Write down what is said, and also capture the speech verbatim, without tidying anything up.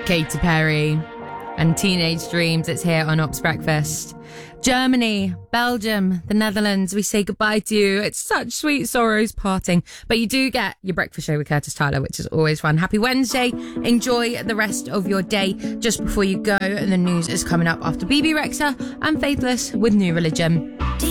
Katy Perry and Teenage Dreams. It's here on Ops Breakfast. Germany, Belgium, the Netherlands, we say goodbye to you. It's such sweet sorrows parting. But you do get your breakfast show with Curtis Tyler, which is always fun. Happy Wednesday. Enjoy the rest of your day. Just before you go, the news is coming up after B B Rexha and Faithless with New Religion.